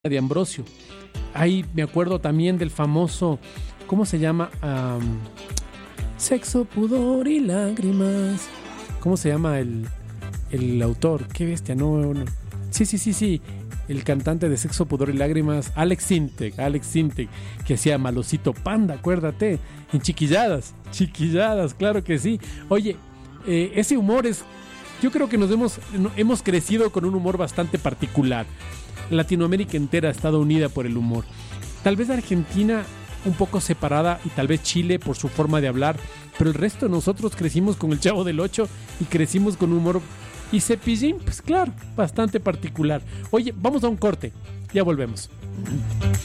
de Ambrosio. Ahí me acuerdo también del famoso, ¿cómo se llama? Sexo, pudor y lágrimas. ¿Cómo se llama el autor? Qué bestia, no. Sí. El cantante de Sexo, Pudor y Lágrimas, Alex Sintek, que hacía Malosito Panda, acuérdate, en Chiquilladas, claro que sí. Oye, ese humor yo creo que hemos crecido con un humor bastante particular. Latinoamérica entera ha estado unida por el humor. Tal vez Argentina un poco separada y tal vez Chile por su forma de hablar, pero el resto de nosotros crecimos con el Chavo del Ocho y crecimos con un humor. Y Cepillín, pues claro, bastante particular. Oye, vamos a un corte, ya volvemos.